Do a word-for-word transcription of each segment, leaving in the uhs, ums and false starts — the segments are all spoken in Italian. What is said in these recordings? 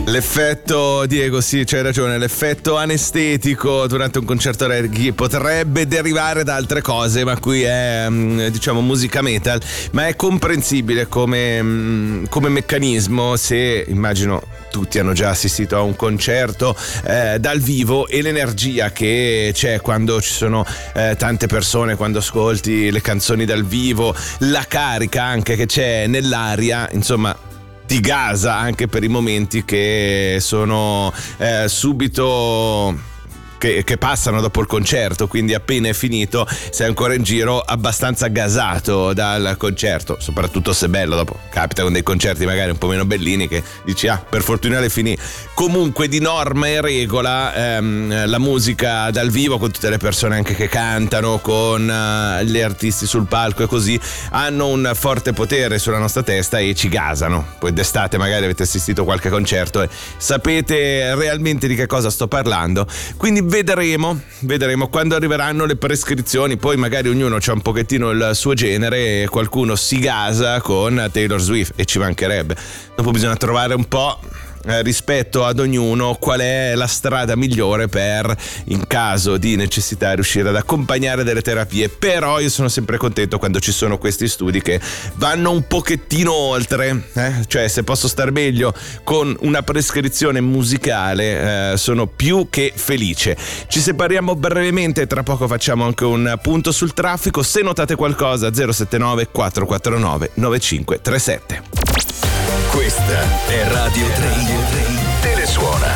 L'effetto, Diego, sì, c'hai ragione, l'effetto anestetico durante un concerto reggae potrebbe derivare da altre cose, ma qui è, diciamo, musica metal, ma è comprensibile come, come meccanismo se, immagino, tutti hanno già assistito a un concerto eh, dal vivo, e l'energia che c'è quando ci sono eh, tante persone, quando ascolti le canzoni dal vivo, la carica anche che c'è nell'aria, insomma, ti gasa anche per i momenti che sono eh, subito Che, che passano dopo il concerto, quindi appena è finito sei ancora in giro abbastanza gasato dal concerto, soprattutto se è bello. Dopo capita con dei concerti magari un po' meno bellini che dici ah, per fortuna le finì. Comunque, di norma e regola ehm, la musica dal vivo, con tutte le persone anche che cantano, con uh, gli artisti sul palco e così, hanno un forte potere sulla nostra testa e ci gasano. Poi d'estate magari avete assistito a qualche concerto e sapete realmente di che cosa sto parlando, quindi Vedremo, vedremo quando arriveranno le prescrizioni. Poi magari ognuno c'ha un pochettino il suo genere e qualcuno si gasa con Taylor Swift, e ci mancherebbe. Dopo bisogna trovare un po' eh, rispetto ad ognuno qual è la strada migliore per, in caso di necessità, riuscire ad accompagnare delle terapie. Però io sono sempre contento quando ci sono questi studi che vanno un pochettino oltre, eh? Cioè, se posso star meglio con una prescrizione musicale, eh, sono più che felice. Ci separiamo brevemente, tra poco facciamo anche un punto sul traffico. Se notate qualcosa, zero sette nove quattro quattro nove nove cinque tre sette. Questa è Radio tre. Telesuona.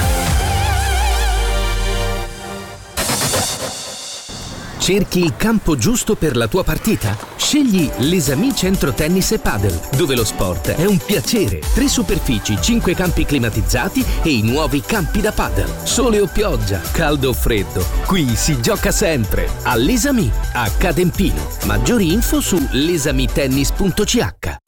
Cerchi il campo giusto per la tua partita? Scegli l'Esami Centro Tennis e Padel, dove lo sport è un piacere. Tre superfici, cinque campi climatizzati e i nuovi campi da padel. Sole o pioggia, caldo o freddo, qui si gioca sempre. All'Esami, a Cadempino. Maggiori info su lesamitennis punto c h.